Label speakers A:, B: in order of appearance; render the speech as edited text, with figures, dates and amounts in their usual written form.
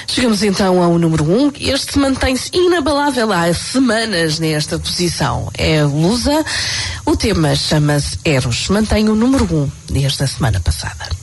A: Chegamos então ao número 1. Este mantém-se inabalável há semanas nesta posição. É Lusa. O tema chama-se Eros. Mantém o número 1 desde a semana passada.